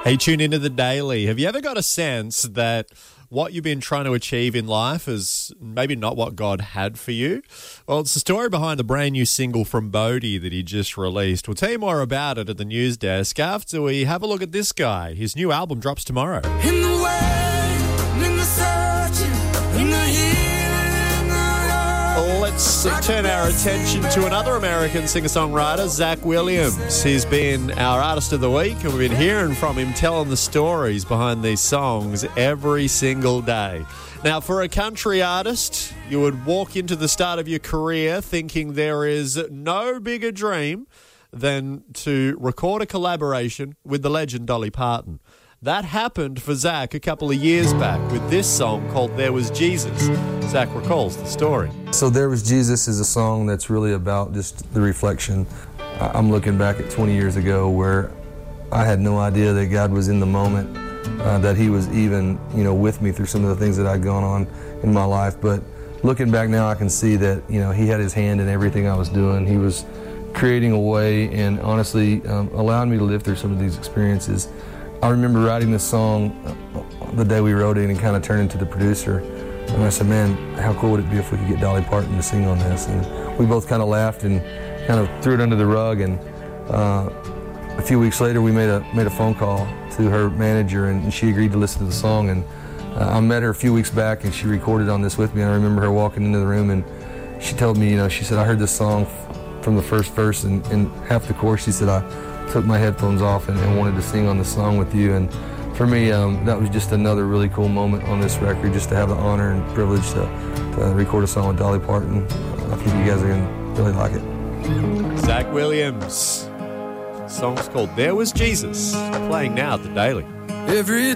Hey, tune into The Daily. Have you ever got a sense that what you've been trying to achieve in life is maybe not what God had for you? Well, it's the story behind the brand new single from Bodhi that he just released. We'll tell you more about it at the news desk after we have a look at this guy. His new album drops tomorrow. In the way, in the searching, in the healing, Let's turn our attention to another American singer-songwriter, Zach Williams. He's been our Artist of the Week, and we've been hearing from him telling the stories behind these songs every single day. Now, for a country artist, you would walk into the start of your career thinking there is no bigger dream than to record a collaboration with the legend Dolly Parton. That happened for Zach a couple of years back with this song called There Was Jesus. Zach recalls the story. So There Was Jesus is a song that's really about just the reflection. I'm looking back at 20 years ago where I had no idea that God was in the moment, that he was even, with me through some of the things that I'd gone on in my life. But looking back now, I can see that, he had his hand in everything I was doing. He was creating a way and honestly allowing me to live through some of these experiences. I remember writing this song the day we wrote it and kind of turning to the producer. And I said, man, how cool would it be if we could get Dolly Parton to sing on this? And we both kind of laughed and kind of threw it under the rug. And a few weeks later, we made a phone call to her manager, and she agreed to listen to the song. And I met her a few weeks back, and she recorded on this with me. And I remember her walking into the room, and she told me, she said, I heard this song from the first verse and half the chorus. She said, I took my headphones off and wanted to sing on the song with you. And for me, that was just another really cool moment on this record, just to have the honor and privilege to record a song with Dolly Parton. I think you guys are going to really like it. Zach Williams. The song's called There Was Jesus, playing now at The Daily. every